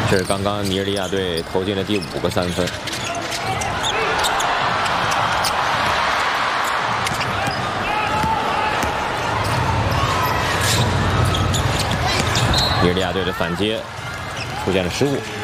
这是刚刚尼日利亚队投进的第5个3分。尼日利亚队的反击出现了失误。